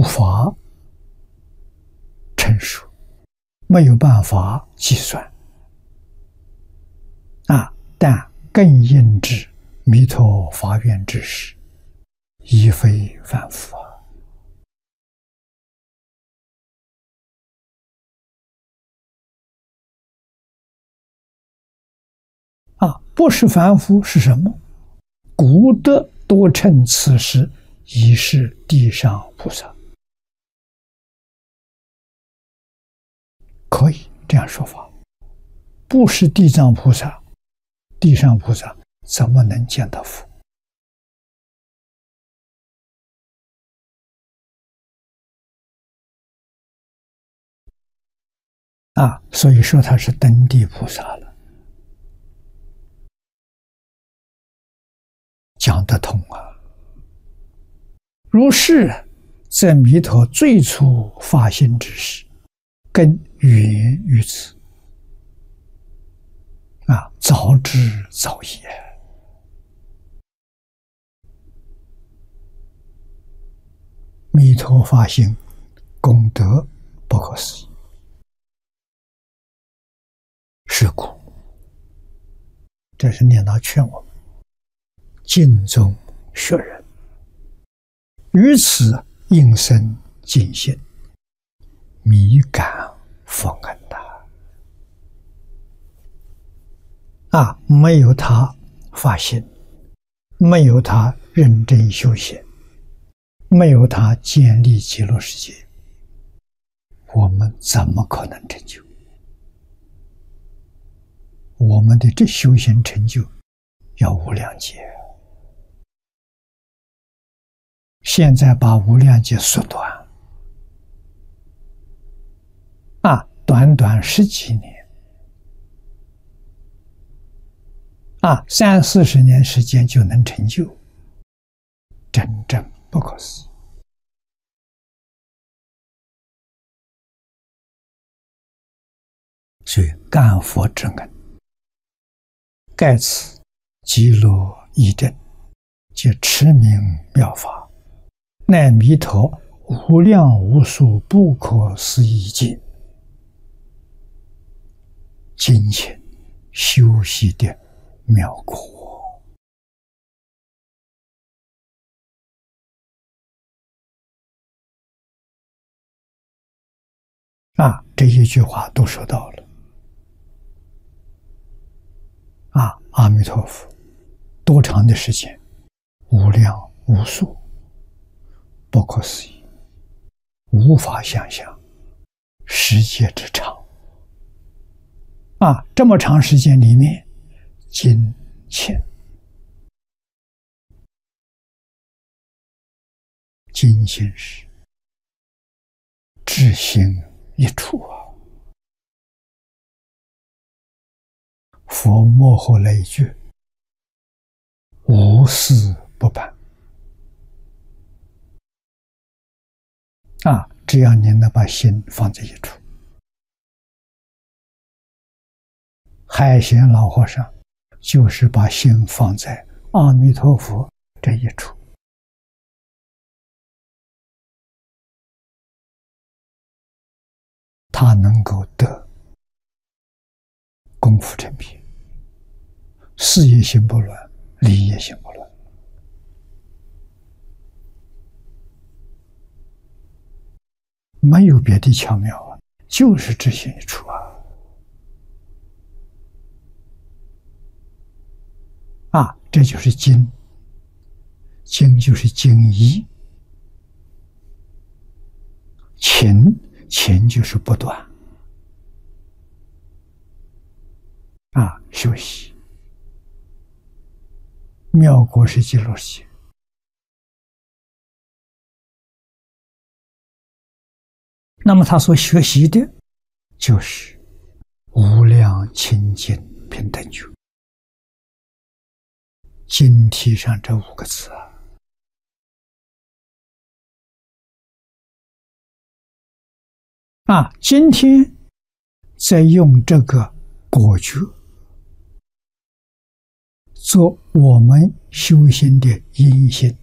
无法陈述，没有办法计算但更应知弥陀发愿之时，亦非凡夫不是凡夫是什么？古德多称此时已是地上菩萨，可以这样说法。不是地藏菩萨，地上菩萨怎么能见到佛？所以说他是登地菩萨了。讲得通如是，则弥陀最初发心之时，根源于此早知早也。弥陀发心功德不可思议，是故这是念叨劝我们敬宗学人，于此应生尽心，弥感奉恩没有他发心，没有他认真修行，没有他建立极乐世界，我们怎么可能成就？我们的这修行成就要无量劫，现在把无量劫缩短短短10几年30-40年时间就能成就，真正不可思议。所以干佛之恩，盖此极乐义正，皆持名妙法，乃弥陀无量无数不可思议境，精勤修习的妙果这一句话都说到了阿弥陀佛多长的时间？无量无数，不可思议，无法想象时间之长这么长时间里面，精勤精勤时至心一处佛幕后来一句无私不办只要你能把心放在一处。海贤老和尚就是把心放在阿弥陀佛这一处，他能够得功夫成片，事业心不乱，理业心不乱。没有别的巧妙就是知心一处这就是精，精就是精一，勤就是不断休息。妙果是极乐世界，那么他所学习的就是无量清净平等觉，经题上这5个字今天再用这个果觉做我们修行的因心，